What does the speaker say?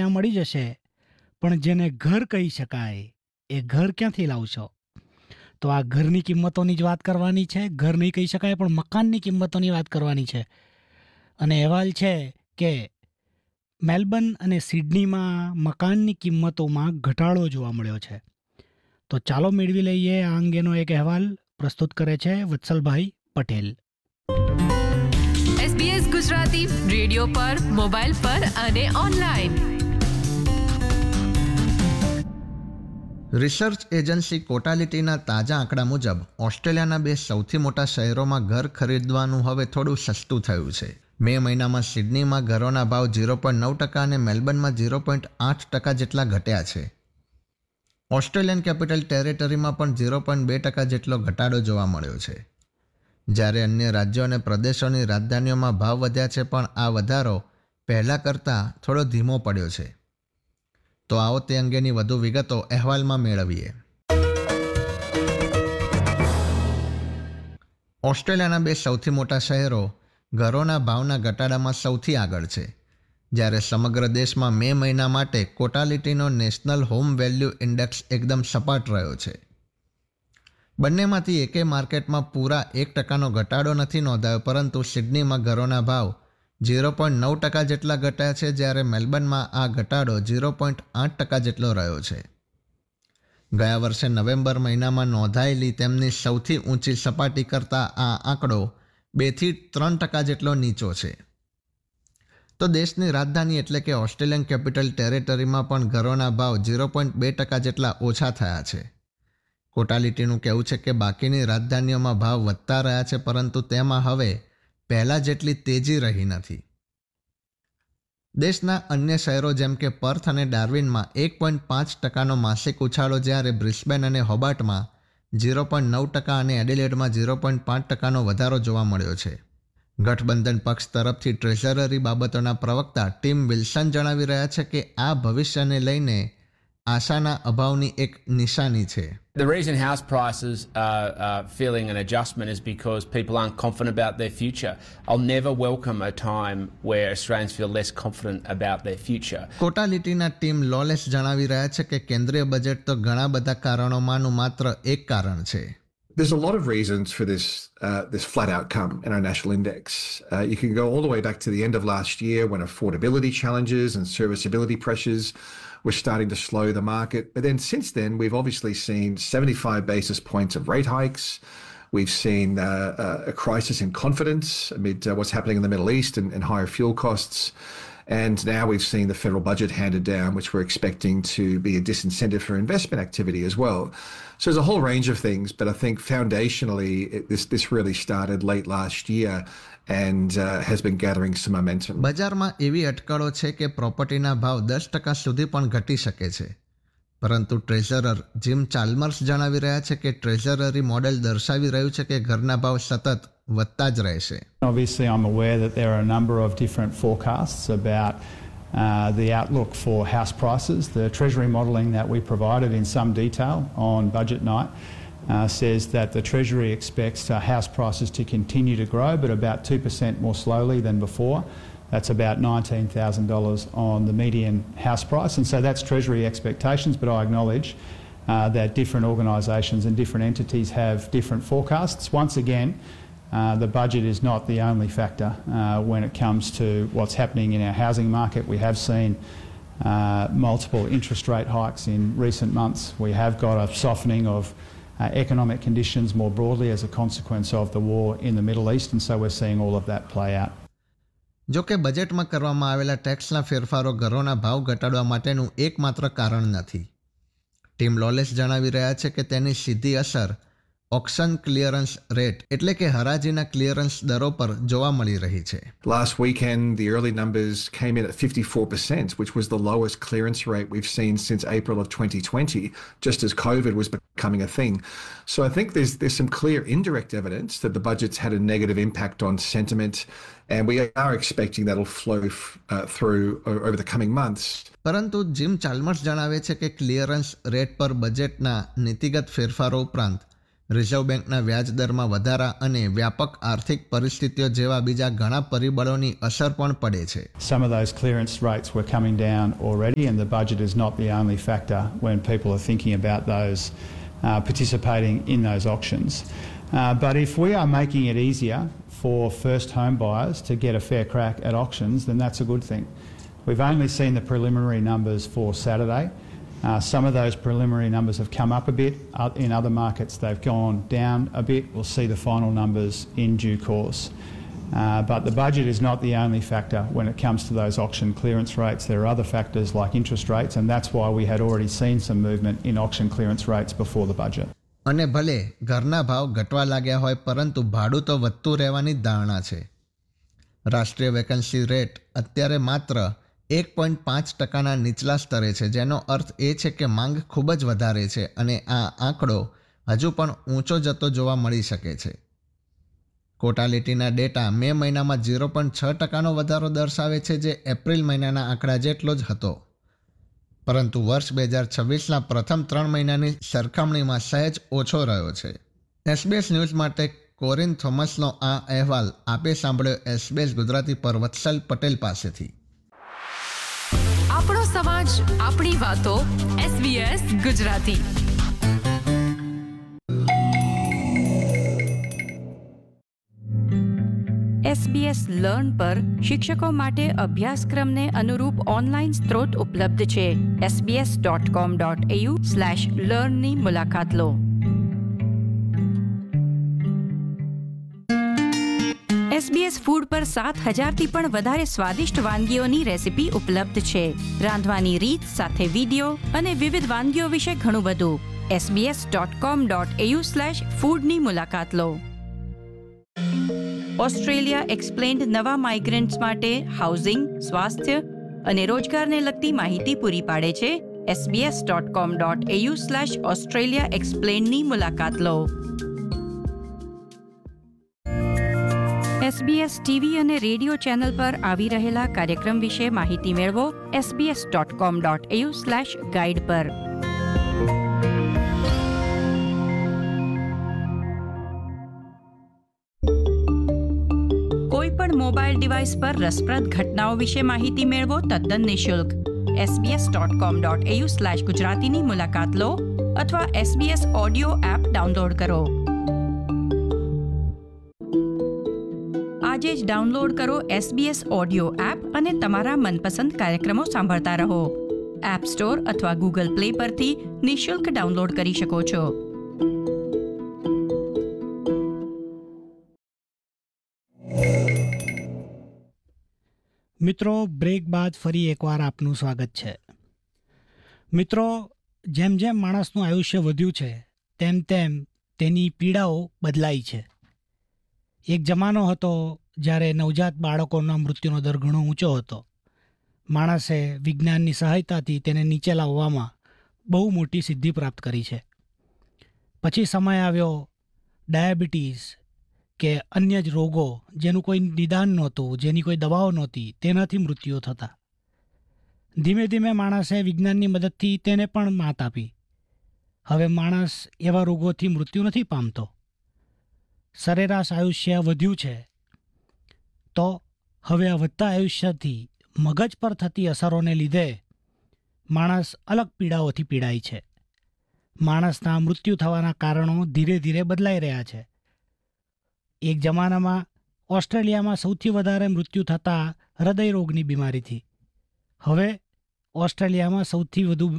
ત્યાં મળી જશે, પણ જેને ઘર કહી શકાય એ ઘર ક્યાંથી લાવશો? તો આ ઘરની કિંમતોની જ વાત કરવાની છે. ઘર નહીં કહી શકાય પણ મકાનની કિંમતોની વાત કરવાની છે. અને અહેવાલ છે કે મેલબર્ન અને સિડનીમાં મકાનની કિંમતોમાં ઘટાડો જોવા મળ્યો છે. તો ચાલો મેળવી લઈએ આ અંગેનો એક અહેવાલ. પ્રસ્તુત કરે છે વત્સલભાઈ પટેલ. SBS ગુજરાતી રેડિયો પર, મોબાઈલ પર અને ઓનલાઈન. રિસર્ચ એજન્સી કોટાલિટીના તાજા આંકડા મુજબ ઓસ્ટ્રેલિયાના બે સૌથી મોટા શહેરોમાં ઘર ખરીદવાનું હવે થોડું સસ્તું થયું છે. મે મહિનામાં સિડનીમાં ઘરોના ભાવ 0.9% અને મેલબર્નમાં 0.8% જેટલા ઘટ્યા છે. ઓસ્ટ્રેલિયન કેપિટલ ટેરેટરીમાં પણ 0.2% જેટલો ઘટાડો જોવા મળ્યો છે. જ્યારે અન્ય રાજ્યો અને પ્રદેશોની રાજધાનીઓમાં ભાવ વધ્યા છે, પણ આ વધારો પહેલાં કરતાં થોડો ધીમો પડ્યો છે. તો આવો તે અંગેની વધુ વિગતો અહેવાલમાં મેળવીએ. ઓસ્ટ્રેલિયાના બે સૌથી મોટા શહેરો ઘરોના ભાવના ઘટાડામાં સૌથી આગળ છે. જ્યારે સમગ્ર દેશમાં મે મહિના માટે કોટાલિટીનો નેશનલ હોમ વેલ્યુ ઇન્ડેક્સ એકદમ સપાટ રહ્યો છે. બંનેમાંથી એકે માર્કેટમાં પૂરા 1%નો ઘટાડો નથી નોંધાયો, પરંતુ સિડનીમાં ઘરોના ભાવ 0.9% જેટલા ઘટ્યા છે, જ્યારે મેલબર્નમાં આ ઘટાડો 0.8% જેટલો રહ્યો છે. ગયા વર્ષે નવેમ્બર મહિનામાં નોંધાયેલી તેમની સૌથી ઊંચી સપાટી કરતાં આ આંકડો 2-3% જેટલો નીચો છે. તો દેશની રાજધાની એટલે કે ઓસ્ટ્રેલિયન કેપિટલ ટેરેટરીમાં પણ ઘરોના ભાવ 0.2% જેટલા ઓછા થયા છે. કોટાલિટીનું કહેવું છે કે બાકીની રાજધાનીઓમાં ભાવ વધતા રહ્યા છે, પરંતુ તેમાં હવે પહેલાં જેટલી તેજી રહી નથી. દેશના અન્ય શહેરો જેમ કે પર્થ અને ડાર્વિનમાં 1.5%નો માસિક ઉછાળો, જ્યારે બ્રિસ્બેન અને હોબાર્ટમાં 0.9% અને એડિલેડમાં 0.5%નો વધારો જોવા મળ્યો છે. ગઠબંધન પક્ષ તરફથી ટ્રેઝરરી બાબતોના પ્રવક્તા ટીમ વિલ્સન જણાવી રહ્યા છે કે આ ભવિષ્યને લઈને આશાના અભાવની એક નિશાની છે. The reason house prices are feeling an adjustment is because people aren't confident about their future. I'll never welcome a time where Australians feel less confident about their future. કોટાલિટીના team લોલેસ જણાવી રહ્યા છે કે કેન્દ્રીય બજેટ તો ઘણા બધા કારણોમાંનું માત્ર એક કારણ છે. There's a lot of reasons for this flat outcome in our national index. You can go all the way back to the end of last year when affordability challenges and serviceability pressures were starting to slow the market. But then since then, we've obviously seen 75 basis points of rate hikes. We've seen a crisis in confidence amid what's happening in the Middle East and higher fuel costs. And now we've seen the federal budget handed down, which we're expecting to be a disincentive for investment activity as well. So there's a whole range of things, but I think foundationally this really started late last year and has been gathering some momentum. બજારમાં એવી અટકળો છે કે પ્રોપર્ટીના ભાવ 10% સુધી પણ ઘટી શકે છે. પરંતુ ટ્રેઝરર જીમ ચાલ્મર્સ જણાવી રહ્યા છે કે ટ્રેઝરરી મોડેલ દર્શાવી રહ્યું છે કે ઘરના ભાવ સતત વધતા જ રહેશે. Obviously, I'm aware that there are a number of different forecasts about the outlook for house prices. The Treasury modelling that we provided in some detail on budget night says that the Treasury expects house prices to continue to grow, but about 2% more slowly than before. That's about $19,000 on the median house price. And so that's Treasury expectations, but I acknowledge that different organisations and different entities have different forecasts. Once again, the budget is not the only factor when it comes to what's happening in our housing market. We have seen multiple interest rate hikes in recent months. We have got a softening of economic conditions more broadly as a consequence of the war in the Middle East, and so we're seeing all of that play out. જો કે બજેટમાં કરવામાં આવેલા ટેક્સના ફેરફારો ઘરોના ભાવ ઘટાડવા માટેનું એકમાત્ર કારણ નથી. ટીમ લોલેસ જણાવી રહ્યા છે કે તેની સીધી અસર ઓક્શન ક્લિયરન્સ રેટ એટલે કે હરાજીના ક્લિયરન્સ દરો પર જોવા મળી રહી છે. Last weekend, the early numbers came in at 54%, which was the lowest clearance rate we've seen since April of 2020, just as COVID was becoming a thing. So I think there's some clear indirect evidence that the budget's had a negative impact on sentiment, and we are expecting that'll flow through over the coming months. પરંતુ gym Chalmers જણાવે છે કે clearance rate પર બજેટના નીતિગત ફેરફારો ઉપરાંત reserve બેંકના વ્યાજદરમાં વધારા અને વ્યાપક આર્થિક પરિસ્થિતિઓ જેવા બીજા ઘણા પરિબળોની અસર પણ પડે છે. Some of those clearance rates were coming down already, and the budget is not the only factor when people are thinking about those participating in those auctions. But if we are making it easier for first home buyers to get a fair crack at auctions, then that's a good thing. We've only seen the preliminary numbers for Saturday. Some of those preliminary numbers have come up a bit. In other markets, they've gone down a bit. We'll see the final numbers in due course. But the budget is not the only factor when it comes to those auction clearance rates. There are other factors like interest rates, and that's why we had already seen some movement in auction clearance rates before the budget. અને ભલે ઘરના ભાવ ઘટવા લાગ્યા હોય પરંતુ ભાડું તો વધતું રહેવાની જ ધારણા છે. રાષ્ટ્રીય વેકન્સી રેટ અત્યારે માત્ર 1.5% નીચલા સ્તરે છે, જેનો અર્થ એ છે કે માંગ ખૂબ જ વધારે છે અને આ આંકડો હજુ પણ ઊંચો જતો જોવા મળી શકે છે. કોટાલિટીના ડેટા મે મહિનામાં 0.6% વધારો દર્શાવે છે, જે એપ્રિલ મહિનાના આંકડા જેટલો જ હતો, પરંતુ વર્ષ 2026ના પ્રથમ 3 મહિનાની સરખામણીમાં સહેજ ઓછો રહ્યો છે. SBS ન્યૂઝ માટે કોરિન થોમસનો આ અહેવાલ આપે સાંભળ્યો SBS ગુજરાતી પર વત્સલ પટેલ પાસેથી. આપણો સમાજ, આપણી વાતો. SBS ગુજરાતી. SBS લર્ન પર શિક્ષકો માટે અભ્યાસક્રમને અનુરૂપ ઓનલાઈન સ્ત્રોત ઉપલબ્ધ છે. sbs.com.au/learn ની મુલાકાત લો. SBS ફૂડ પર 7,000થી પણ વધારે સ્વાદિષ્ટ વાનગીઓની રેસીપી ઉપલબ્ધ છે. રાંધવાની રીત સાથે વિડીયો અને વિવિધ વાનગીઓ વિશે ઘણું બધું. sbs.com.au/food ની મુલાકાત લો. ઓસ્ટ્રેલિયા એક્સપ્લેન્ડ નવા માઇગ્રન્ટ્સ માટે હાઉસિંગ, સ્વાસ્થ્ય અને રોજગારને લગતી માહિતી પૂરી પાડે છે. sbs.com.au/Australia Explained ની મુલાકાત લો. SBS ટીવી અને રેડિયો ચેનલ પર આવી રહેલા કાર્યક્રમ વિશે માહિતી મેળવો sbs.com.au/guide પર. કોઈ પણ મોબાઈલ ડિવાઇસ પર રસપ્રદ ઘટનાઓ વિશે માહિતી મેળવો તદ્દન નિઃશુલ્ક. sbs.com.au/gujarati ની મુલાકાત લો અથવા SBS ઓડિયો એપ ડાઉનલોડ કરો. આજે જ ડાઉનલોડ કરો SBS ઓડિયો એપ અને તમારા મનપસંદ કાર્યક્રમો સાંભળતા રહો. એપ સ્ટોર અથવા ગૂગલ પ્લે પરથી નિઃશુલ્ક ડાઉનલોડ કરી શકો છો. મિત્રો, બ્રેક બાદ ફરી એકવાર આપનું સ્વાગત છે. મિત્રો, જેમ જેમ માણસનું આયુષ્ય વધ્યું છે તેમ તેમ તેની પીડાઓ બદલાઈ છે. એક જમાનો હતો જ્યારે નવજાત બાળકોના મૃત્યુનો દર ઘણો ઊંચો હતો. માણસે વિજ્ઞાનની સહાયતાથી તેને નીચે લાવવામાં બહુ મોટી સિદ્ધિ પ્રાપ્ત કરી છે. પછી સમય આવ્યો ડાયાબિટીસ કે અન્ય જ રોગો જેનું કોઈ નિદાન નહોતું, જેની કોઈ દવાઓ નહોતી, તેનાથી મૃત્યુઓ થતા. ધીમે ધીમે માણસે વિજ્ઞાનની મદદથી તેને પણ માત આપી. હવે માણસ એવા રોગોથી મૃત્યુ નથી પામતો. સરેરાશ આયુષ્ય વધ્યું છે, તો હવે આ વધતા આયુષ્યથી મગજ પર થતી અસરોને લીધે માણસ અલગ પીડાઓથી પીડાય છે. માણસના મૃત્યુ થવાના કારણો ધીરે ધીરે બદલાઈ રહ્યા છે. એક જમાનામાં ઓસ્ટ્રેલિયામાં સૌથી વધારે મૃત્યુ થતા હૃદય રોગની બીમારીથી. હવે ઓસ્ટ્રેલિયામાં સૌથી વધુ